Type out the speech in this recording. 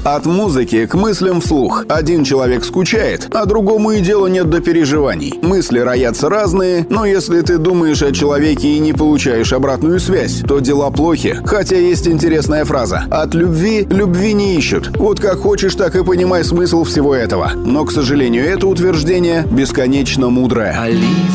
От музыки к мыслям вслух. Один человек скучает, а другому и дела нет до переживаний. Мысли роятся разные, но если ты думаешь о человеке и не получаешь обратную связь, то дела плохи. Хотя есть интересная фраза: от любви не ищут. Вот как хочешь, так и понимай смысл всего этого. Но, к сожалению, это утверждение бесконечно мудрое. Алиса